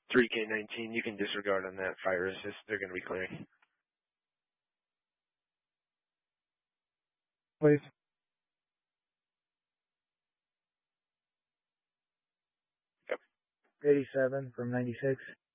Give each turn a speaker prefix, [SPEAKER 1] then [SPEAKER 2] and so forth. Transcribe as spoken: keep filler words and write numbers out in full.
[SPEAKER 1] three K nineteen, you can disregard on that fire assist. They're going to be clearing.
[SPEAKER 2] Please.
[SPEAKER 1] Yep.
[SPEAKER 2] eighty-seven from ninety-six.